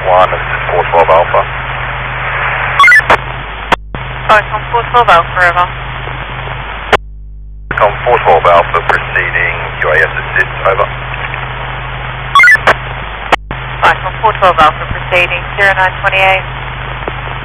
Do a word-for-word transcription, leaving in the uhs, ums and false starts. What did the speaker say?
one, this is four twelve Alpha. Vicom four twelve Alpha, over. Vicom four twelve Alpha, proceeding Q A S assist, over. Vicom four twelve Alpha, proceeding zero nine two eight.